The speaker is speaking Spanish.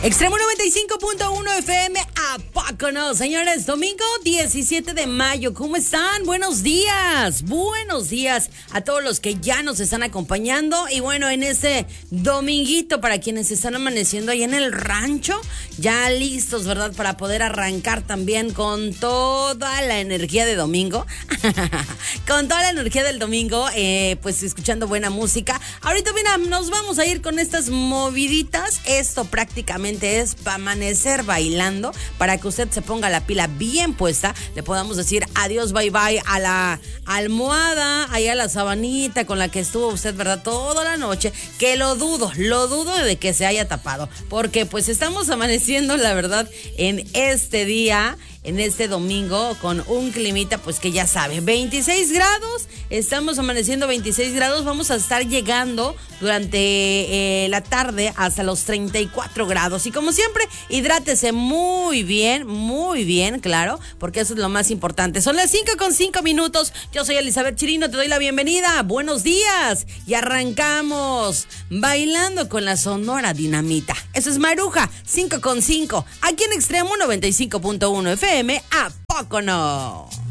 Extremo 95.1 FM, ¿a poco no? Señores, domingo 17 de mayo, ¿cómo están? Buenos días a todos los que ya nos están acompañando. Y bueno, en ese dominguito, para quienes están amaneciendo ahí en el rancho, ya listos, ¿verdad? Para poder arrancar también con toda la energía de domingo. Con toda la energía del domingo, pues escuchando buena música. Ahorita, mira, nos vamos a ir con estas moviditas. Esto prácticamente es para amanecer bailando, para que usted se ponga la pila bien puesta, le podamos decir adiós, bye bye a la almohada, ahí a la sabanita con la que estuvo usted, ¿verdad? Toda la noche, que lo dudo de que se haya tapado, porque pues estamos amaneciendo, la verdad, en este día, en este domingo, con un climita, pues que ya sabe, 26 grados, estamos amaneciendo 26 grados, vamos a estar llegando durante la tarde hasta los 34 grados. Y como siempre, hidrátese muy bien, claro, porque eso es lo más importante. Son las 5:05. Yo soy Elizabeth Chirino, te doy la bienvenida. Buenos días. Y arrancamos bailando con la Sonora Dinamita. Eso es Maruja, 5:05. Aquí en Extremo 95.1 FM, ¿a poco no?